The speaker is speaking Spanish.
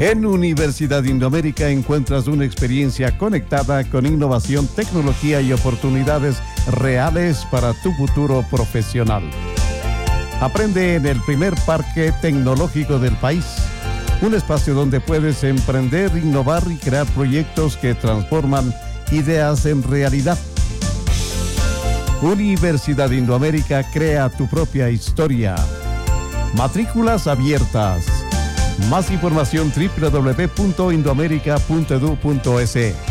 En Universidad Indoamérica encuentras una experiencia conectada con innovación, tecnología y oportunidades reales para tu futuro profesional. Aprende en el primer parque tecnológico del país, un espacio donde puedes emprender, innovar y crear proyectos que transforman ideas en realidad. Universidad Indoamérica, crea tu propia historia. Matrículas abiertas. Más información www.indoamerica.edu.es.